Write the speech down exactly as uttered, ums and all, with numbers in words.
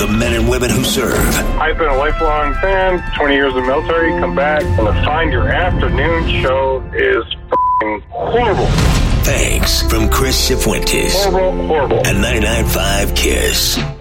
the men and women who serve. I've been a lifelong fan, twenty years in the military, come back, and to find your afternoon show is f***ing horrible. Thanks from Chris Cifuentes. Horrible, horrible. And ninety-nine point five KISS.